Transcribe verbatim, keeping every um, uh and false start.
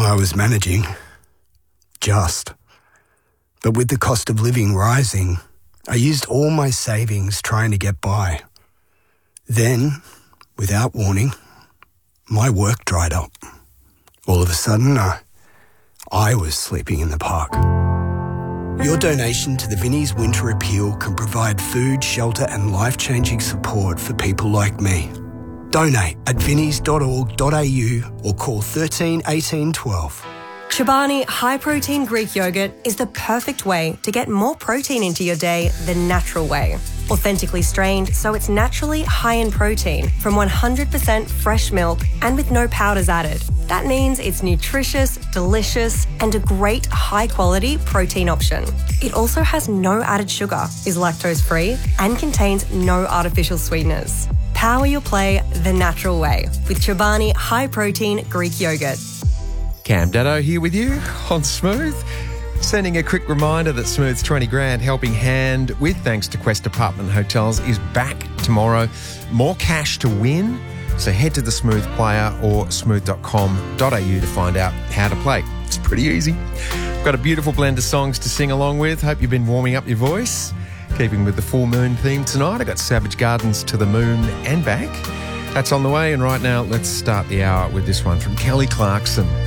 I was managing. Just. But with the cost of living rising, I used all my savings trying to get by. Then, without warning, my work dried up. All of a sudden, I, I was sleeping in the park. Your donation to the Vinnie's Winter Appeal can provide food, shelter and life-changing support for people like me. Donate at vinnies dot org dot a u or call thirteen eighteen twelve. Chobani High Protein Greek Yogurt is the perfect way to get more protein into your day the natural way. Authentically strained so it's naturally high in protein from one hundred percent fresh milk and with no powders added. That means it's nutritious, delicious and a great high-quality protein option. It also has no added sugar, is lactose-free and contains no artificial sweeteners. Power your play the natural way with Chobani High Protein Greek Yogurt. Cam Daddo here with you on Smooth. Sending a quick reminder that Smooth's twenty grand helping hand with thanks to Quest Apartment Hotels is back tomorrow. More cash to win. So head to the Smooth Player or smooth dot com dot a u to find out how to play. It's pretty easy. Got a beautiful blend of songs to sing along with. Hope you've been warming up your voice. Keeping with the full moon theme tonight, I got Savage Gardens to the Moon and Back. That's on the way, and right now let's start the hour with this one from Kelly Clarkson.